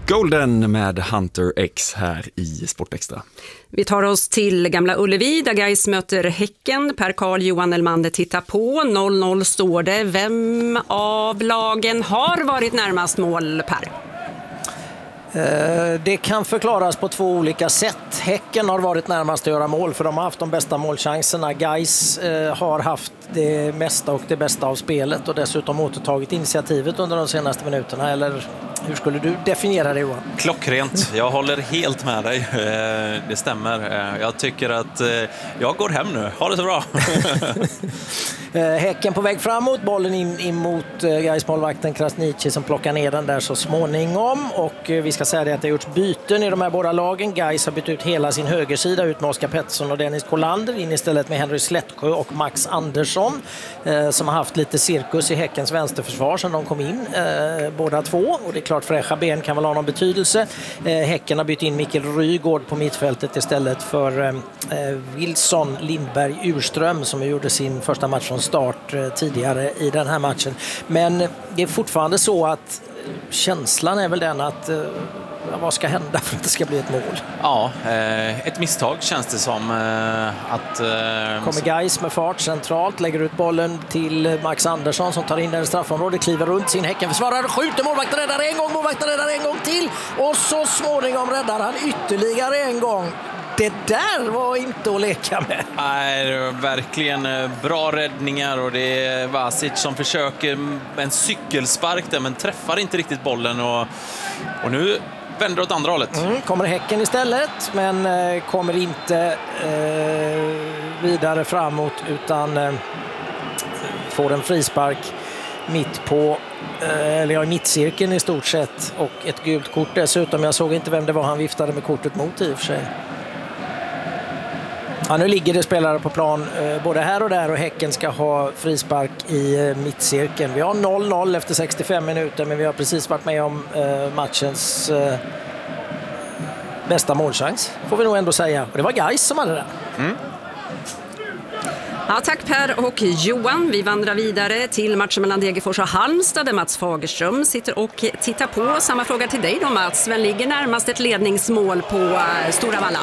Golden med Hunter X här i Sportextra. Vi tar oss till Gamla Ullevi där Gais möter Häcken. Per Karl Johan Elmander tittar på. 0-0 står det. Vem av lagen har varit närmast mål, Per? Det kan förklaras på två olika sätt. Häcken har varit närmast att göra mål för de har haft de bästa målchanserna. Gais har haft det mesta och det bästa av spelet och dessutom återtagit initiativet under de senaste minuterna. Eller hur skulle du definiera det, Johan? Klockrent. Jag håller helt med dig. Det stämmer. Jag tycker att jag går hem nu. Ha det så bra. Häcken på väg framåt. Bollen in mot Gais-målvakten Krasniqi som plockar ner den där så småningom. Och vi ska säga det att det har gjorts byten i de här båda lagen. Gais har bytt ut hela sin högersida ut med Oskar Pettersson och Dennis Kolander. In istället med Henry Slättsjö och Max Andersson som har haft lite cirkus i Häckens vänsterförsvar sedan de kom in båda två. Och det är klart fräscha ben kan väl ha någon betydelse. Häcken har bytt in Mikael Rygaard på mittfältet istället för Wilson Lindberg Urström som gjorde sin första match från start tidigare i den här matchen. Men det är fortfarande så att känslan är väl den att vad ska hända för att det ska bli ett mål? Ja, ett misstag känns det som att... Kommer Gais med fart centralt, lägger ut bollen till Max Andersson som tar in den i straffområdet, kliver runt sin Häckenförsvarare, skjuter, målvakten räddar en gång, målvakten räddar en gång till och så småningom räddar han ytterligare en gång. Det där var inte att leka med. Nej, verkligen bra räddningar och det är Vasic som försöker en cykelspark där men träffar inte riktigt bollen och nu vänder åt andra hållet. Kommer Häcken istället men kommer inte vidare framåt utan får en frispark mitt på eller mittcirkeln i stort sett och ett gult kort dessutom. Jag såg inte vem det var han viftade med kortet mot i och för sig. Ja, nu ligger det spelare på plan både här och där och Häcken ska ha frispark i mittcirkeln. Vi har 0-0 efter 65 minuter men vi har precis varit med om matchens bästa målchans får vi nog ändå säga. Och det var Gais som hade det. Ja, tack Per och Johan. Vi vandrar vidare till matchen mellan Degerfors och Halmstad där Mats Fagerström sitter och tittar på. Samma fråga till dig då, Mats. Vem ligger närmast ett ledningsmål på Stora Valla?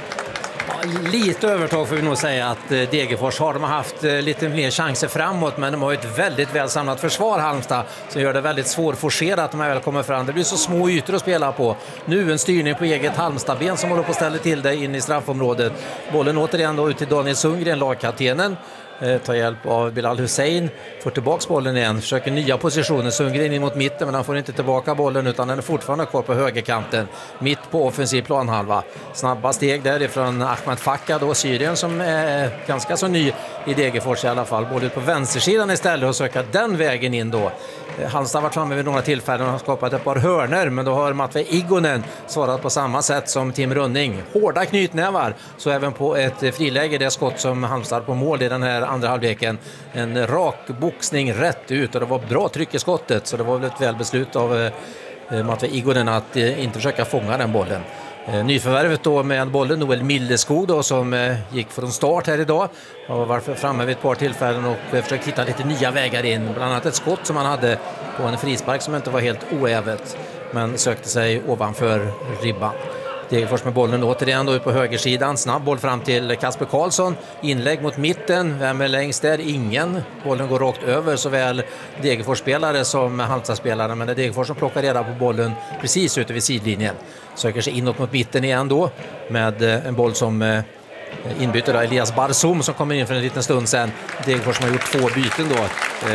Lite övertag får vi nog säga att Degerfors har haft lite mer chanser framåt men de har ett väldigt väl samlat försvar Halmstad som gör det väldigt svårforcerat när man väl kommer fram. Det blir så små ytor att spela på. Nu en styrning på eget Halmstadben som håller på att ställa till det in i straffområdet. Bollen återigen då ut till Daniel Sundgren, lagkaptenen. Tar hjälp av Bilal Hussein, får tillbaka bollen igen, försöker nya positioner, Sundgren in mot mitten men han får inte tillbaka bollen utan den är fortfarande kvar på högerkanten, mitt på offensiv planhalva. Snabba steg därifrån Ahmed Fakka då, Syrien som är ganska så ny i Degerfors i alla fall, både på vänstersidan istället och söka den vägen in då. Halmstad har varit framme vid några tillfällen och har skapat ett par hörner men då har Matvei Igonen svarat på samma sätt som Tim Rönning. Hårda knytnävar, så även på ett friläge det skott som Halmstad på mål i den här andra halvleken. En rak boxning rätt ut och det var bra tryck i skottet så det var väl ett välbeslut av Matvei Igonen att inte försöka fånga den bollen. Nyförvärvet då med bollen Noel Milleskog då, som gick från start här idag och var framme vid ett par tillfällen och försökte hitta lite nya vägar in, bland annat ett skott som han hade på en frispark som inte var helt oävet men sökte sig ovanför ribban. Degerfors med bollen återigen då ut på högersidan, snabb boll fram till Kasper Karlsson, inlägg mot mitten, vem är längst där? Ingen. Bollen går rakt över såväl Degerfors-spelare som Halmstad-spelare men det är Degerfors som plockar reda på bollen precis ute vid sidlinjen. Söker sig inåt mot mitten igen då med en boll som inbyter då Elias Barsom som kommer in för en liten stund sedan. Degerfors har gjort 2 byten då.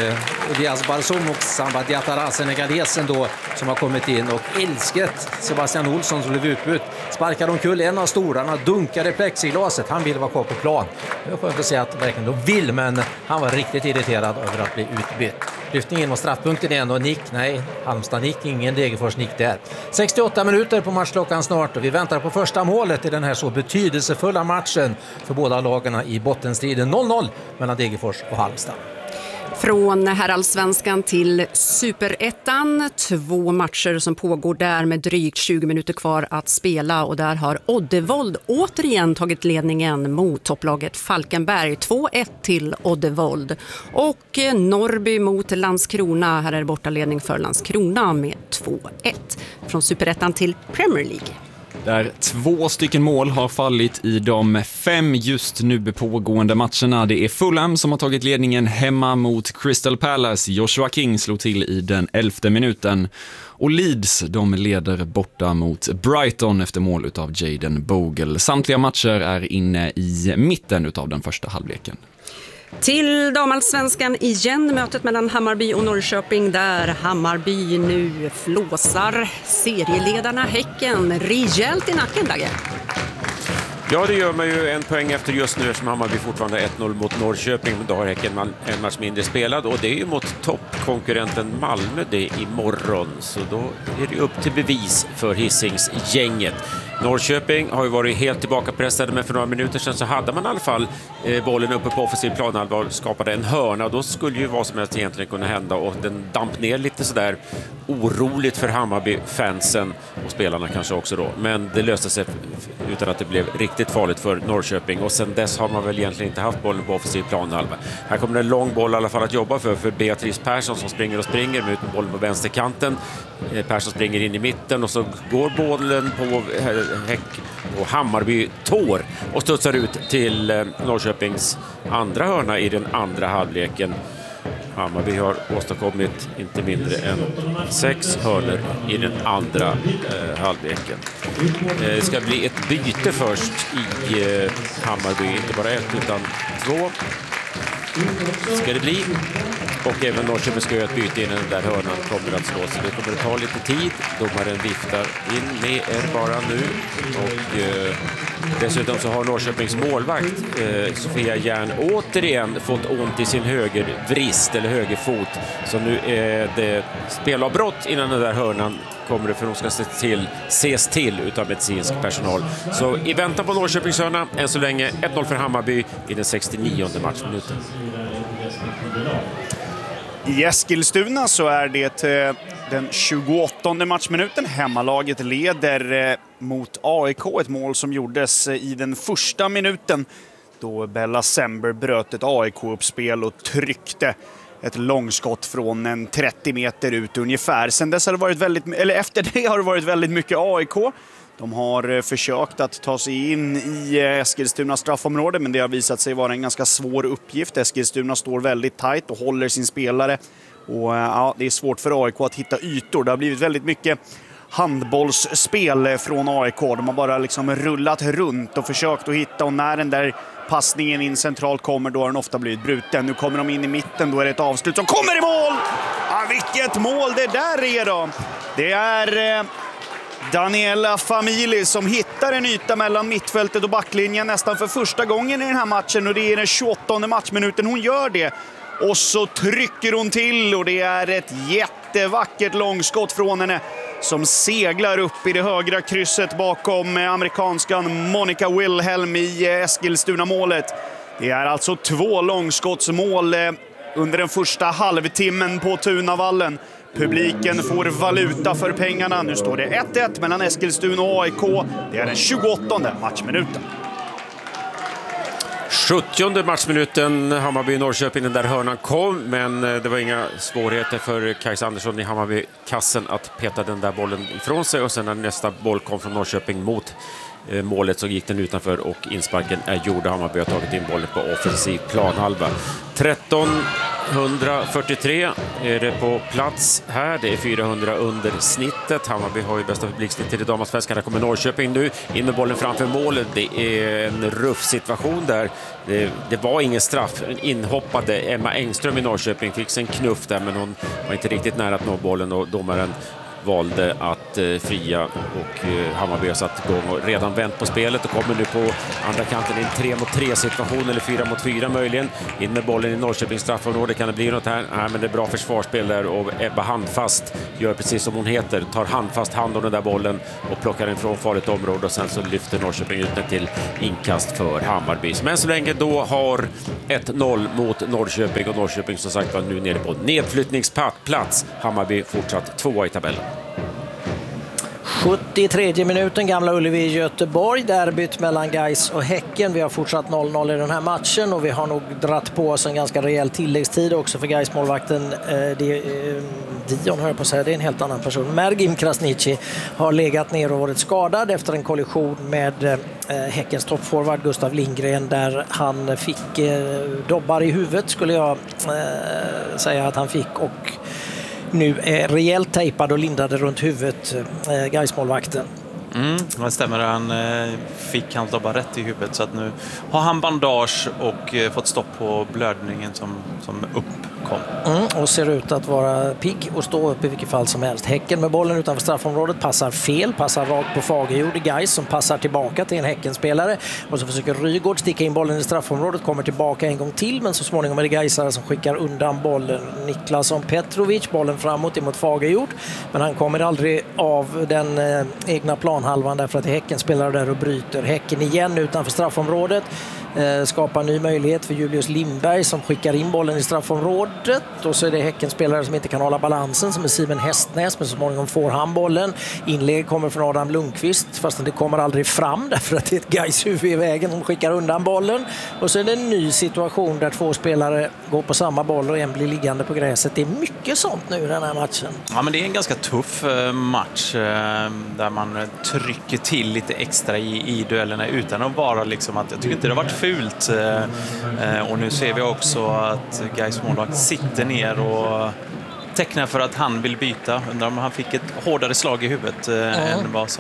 Elias Barsom och Samba Diatara, senegalesen då, som har kommit in och älsket Sebastian Olsson som blev utbytt. Sparkar omkull en av stolarna, dunkade plexiglaset. Han vill vara kvar på plan. Det är skönt att säga att verkligen de vill, men han var riktigt irriterad över att bli utbytt. Lyftningen mot straffpunkten igen och nick, nej, Halmstad nick, ingen Degerfors nick där. 68 minuter på matchklockan snart och vi väntar på första målet i den här så betydelsefulla matchen för båda lagarna i bottenstriden. 0-0 mellan Degerfors och Halmstad. Från herrallsvenskan till superettan. 2 matcher som pågår där med drygt 20 minuter kvar att spela. Och där har Oddevold återigen tagit ledningen mot topplaget Falkenberg. 2-1 till Oddevold. Och Norrby mot Landskrona. Här är det bortaledning för Landskrona med 2-1. Från superettan till Premier League. Där 2 stycken mål har fallit i de 5 just nu pågående matcherna. Det är Fulham som har tagit ledningen hemma mot Crystal Palace. Joshua King slog till i den 11:e minuten. Och Leeds, de leder borta mot Brighton efter mål utav Jaden Bogle. Samtliga matcher är inne i mitten utav den första halvleken. Till damallsvenskan igen, mötet mellan Hammarby och Norrköping där Hammarby nu flåsar serieledarna Häcken rejält i nacken, Dagge. Ja, det gör man ju 1 poäng efter just nu som Hammarby fortfarande 1-0 mot Norrköping. Men då har Häcken en match mindre spelad och det är ju mot toppkonkurrenten Malmö det imorgon. Så då är det upp till bevis för Hisingsgänget. Norrköping har ju varit helt tillbakapressade, men för några minuter sedan så hade man i alla fall bollen uppe på offensiv planhalva och skapade en hörna. Och då skulle ju vad som helst egentligen kunna hända och den damp ner lite sådär oroligt för Hammarby-fansen och spelarna kanske också då. Men det löste sig utan att det blev riktigt farligt för Norrköping och sen dess har man väl egentligen inte haft bollen på offensiv planhalva. Här kommer det en lång boll i alla fall att jobba för Beatrice Persson som springer med ut med bollen på vänsterkanten. Persson springer in i mitten och så går bollen på Hammarby tår och studsar ut till Norrköpings andra hörna i den andra halvleken. Hammarby har åstadkommit inte mindre än 6 hörnor i den andra halvleken. Det ska bli ett byte först i Hammarby, inte bara 1 utan 2 ska det bli. Och även Norrköping ska göra ett byte innan den där hörnan kommer att slås. Så det kommer att ta lite tid. Domaren viftar in med bara nu. Och dessutom så har Norrköpings målvakt Sofia Järn återigen fått ont i sin högervrist eller högerfot. Så nu är det spelavbrott innan den där hörnan kommer det, för de ska ses till utav medicinsk personal. Så i väntan på Norrköpings hörna, än så länge 1-0 för Hammarby i den 69:e matchminuten. I Eskilstuna så är det den 28:e matchminuten. Hemmalaget leder mot AIK, ett mål som gjordes i den första minuten då Bella Sember bröt ett AIK-uppspel och tryckte ett långskott från en 30 meter ut ungefär. Sen dess har det varit efter det har det varit väldigt mycket AIK. De har försökt att ta sig in i Eskilstuna straffområde, men det har visat sig vara en ganska svår uppgift. Eskilstuna står väldigt tajt och håller sin spelare. Och ja, det är svårt för AIK att hitta ytor. Det har blivit väldigt mycket handbollsspel från AIK. De har bara liksom rullat runt och försökt att hitta, och när den där passningen in centralt kommer, då har den ofta blivit bruten. Nu kommer de in i mitten, då är det ett avslut som kommer i mål! Ja, vilket mål det där är då! Det är Daniela Famili som hittar en yta mellan mittfältet och backlinjen nästan för första gången i den här matchen, och det är den 28:e matchminuten hon gör det. Och så trycker hon till, och det är ett jättevackert långskott från henne som seglar upp i det högra krysset bakom amerikanskan Monica Wilhelm i Eskilstuna-målet. Det är alltså 2 långskottsmål under den första halvtimmen på Tunavallen. Publiken får valuta för pengarna. Nu står det 1-1 mellan Eskilstuna och AIK. Det är den 28:e matchminuten. 70:e matchminuten, Hammarby-Norrköping, den där hörnan kom, men det var inga svårigheter för Kajsa Andersson i Hammarby-kassen att peta den där bollen ifrån sig, och sen när nästa boll kom från Norrköping mot målet så gick den utanför och insparken är gjord. Hammarby har tagit in bollen på offensiv planhalva. 1343 är det på plats här. Det är 400 under snittet. Hammarby har ju bästa publiksnitt till det damallsvenskan. Där kommer Norrköping nu in med bollen framför målet. Det är en ruff situation där. Det var ingen straff. Inhoppade Emma Engström i Norrköping fick sig en knuff där, men hon var inte riktigt nära att nå bollen, och domaren valde att fria och Hammarby har satt igång och redan vänt på spelet och kommer nu på andra kanten i en 3-mot-3 situation eller 4-mot-4 möjligen. In med bollen i Norrköpings straffområde, kan det bli något här? Nej, men det är bra försvarsspel där och Ebba handfast gör precis som hon heter, tar handfast hand om den där bollen och plockar den från farligt område och sen så lyfter Norrköping ut den till inkast för Hammarby. Men så länge då har 1-0 mot Norrköping och Norrköping som sagt var nu nere på nedflyttningsplats. Hammarby fortsatt 2 i tabellen. 73 minuten, Gamla Ullevi, Göteborg. Derbyt mellan Gais och Häcken. Vi har fortsatt 0-0 i den här matchen och vi har nog dratt på oss en ganska rejäl tilläggstid också för Gais målvakten Dion, hör jag på att säga, det är en helt annan person. Mergim Krasniqi har legat ner och varit skadad efter en kollision med Häckens toppforward Gustav Lindgren där han fick dobbar i huvudet skulle jag säga att han fick och nu är rejält tejpad och lindade runt huvudet Gais-målvakten. Det stämmer, han fick hans dobbar rätt i huvudet så att nu har han bandage och fått stopp på blödningen som uppkom. Och ser ut att vara pigg och stå upp i vilket fall som helst. Häcken med bollen utanför straffområdet passar fel, passar rakt på Fagerjord i Gais som passar tillbaka till en Häckenspelare och så försöker Rygård sticka in bollen i straffområdet, kommer tillbaka en gång till men så småningom är det Gaisare som skickar undan bollen. Niklasson Petrovic, bollen framåt emot Fagerjord men han kommer aldrig av den egna planhalvan därför att Häcken spelar där och bryter. Häcken igen utanför straffområdet. Skapar ny möjlighet för Julius Lindberg som skickar in bollen i straffområdet och så är det Häckenspelare som inte kan hålla balansen som är Simon Hästnäs men så småningom får han bollen. Inlägg kommer från Adam Lundqvist fast det kommer aldrig fram därför att det är ett Gais huvud i vägen som skickar undan bollen och så är det en ny situation där 2 spelare går på samma boll och en blir liggande på gräset. Det är mycket sånt nu i den här matchen. Ja, men det är en ganska tuff match där man trycker till lite extra i duellerna utan att vara liksom att jag tycker inte det har varit fult och nu ser vi också att Gais målvakt sitter ner och tecknar för att han vill byta. Undrar om han fick ett hårdare slag i huvudet än vad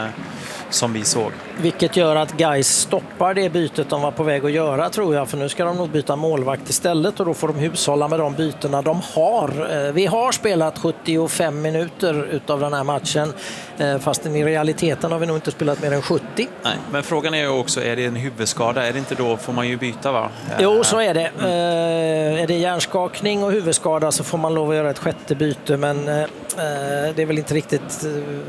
som vi såg. Vilket gör att Gais stoppar det bytet de var på väg att göra tror jag, för nu ska de nog byta målvakt istället och då får de hushålla med de bytena de har. Vi har spelat 75 minuter utav den här matchen fast i realiteten har vi nog inte spelat mer än 70. Nej, men frågan är ju också, är det en huvudskada? Är det inte då får man ju byta va? Jo, så är det. Är det hjärnskakning och huvudskada så får man lov att göra ett sjätte byte men det är väl inte riktigt...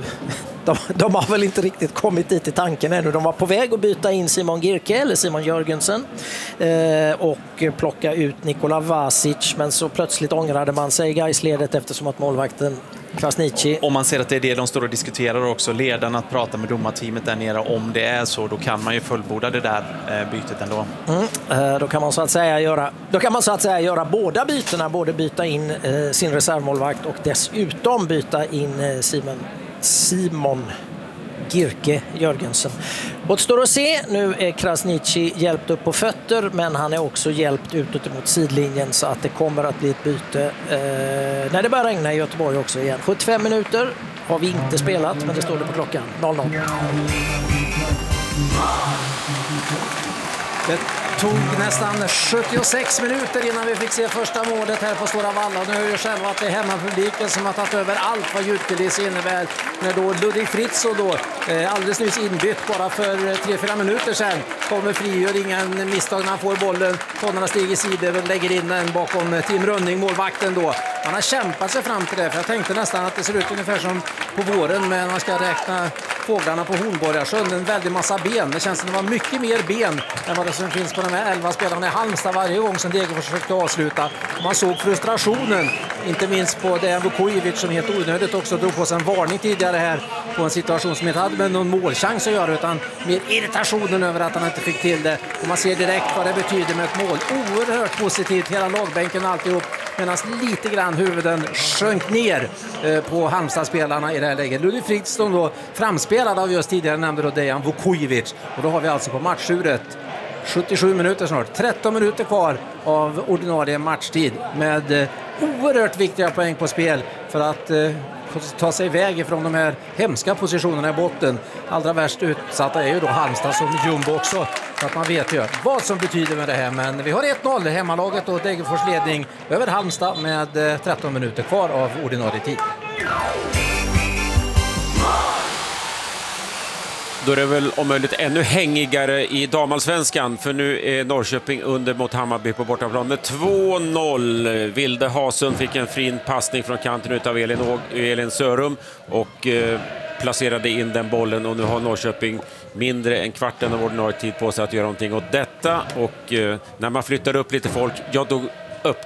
De har väl inte riktigt kommit dit i tanken ännu. De var på väg att byta in Simon Girke eller Simon Jörgensen och plocka ut Nikola Vasic men så plötsligt ångrade man sig i Gaisledet eftersom att målvakten Krasniqi... Om man ser att det är det de står och diskuterar också, ledarna att prata med domarteamet där nere om det är så, då kan man ju fullborda det där bytet ändå. Då kan man så att säga göra båda bytena, både byta in sin reservmålvakt och dessutom byta in Simon Girke Jörgensen. Återstår att se, nu är Krasniqi hjälpt upp på fötter men han är också hjälpt utåt mot sidlinjen så att det kommer att bli ett byte när det börjar regna i Göteborg också igen. 75 minuter har vi inte spelat men det står det på klockan 00. Det tog nästan 76 minuter innan vi fick se första målet här på Stora Valla. Nu är det själva att det är hemmapubliken som har tagit över allt vad ljudkuliss innebär. När då Ludvig Fritzl då alldeles nyss inbytt bara för 3-4 minuter sedan kommer fri och ingen misstag när han får bollen. Tonarna stiger i sidor och lägger in den bakom Tim Rönning, målvakten då. Han har kämpat sig fram till det, för jag tänkte nästan att det ser ut ungefär som på våren, men man ska räkna fåglarna på Hornborgasjön, en väldig massa ben. Det känns som det var mycket mer ben än vad det som finns på de här 11 spelarna i Halmstad varje gång som Degerfors försökte avsluta. Man såg frustrationen, inte minst på Dejan Vukojevic som helt onödigt också drog på sig en varning tidigare här på en situation som inte hade med någon målchans att göra, utan mer irritationen över att han inte fick till det. Och man ser direkt vad det betyder med ett mål. Oerhört positivt, hela lagbänken alltihop, medan lite grann huvuden sjönk ner på Halmstad-spelarna i det här läget. Ludvig Fritzl då framspelad av just tidigare nämnde då Dejan Vukojevic. Och då har vi alltså på matchuret 77 minuter snart. 13 minuter kvar av ordinarie matchtid med oerhört viktiga poäng på spel för att ta sig iväg ifrån de här hemska positionerna i botten. Allra värst utsatta är ju då Halmstad som jumbo också, så att man vet ju vad som betyder med det här. Men vi har 1-0 hemmalaget och Degerfors ledning över Halmstad med 13 minuter kvar av ordinarie tid. Då är det väl om möjligt ännu hängigare i damallsvenskan, för nu är Norrköping under mot Hammarby på bortaplan med 2-0. Vilde Hasund fick en fin passning från kanten utav Elin Sörum och placerade in den bollen, och nu har Norrköping mindre än kvarten av ordinarie tid på sig att göra någonting åt detta. Och när man flyttar upp lite folk, ja då